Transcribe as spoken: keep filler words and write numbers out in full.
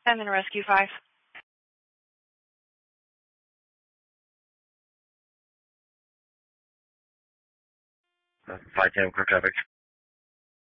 And then Rescue five. five ten, quick traffic.